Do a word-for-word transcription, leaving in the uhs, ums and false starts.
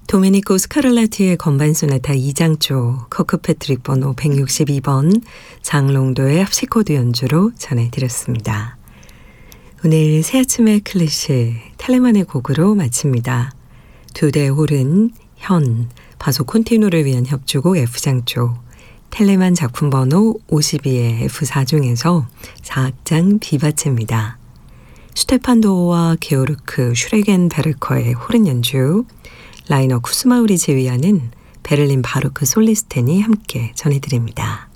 도메니코 스카를라티의 건반 소나타 이 장조, 커크패트릭 번호 백육십이 번, 장롱도의 합시코드 연주로 전해드렸습니다. 오늘 새아침의 클래식 텔레만의 곡으로 마칩니다. 두 대의 홀은 현, 바소 콘티누를 위한 협주곡 F장조, 텔레만 작품 번호 오십이의 에프 사 중에서 사 악장 비바체입니다. 슈테판 도어와 게오르크 슈레겐베르커의 호른 연주, 라이너 쿠스마우리 제위하는 베를린 바로크 솔리스텐이 함께 전해드립니다.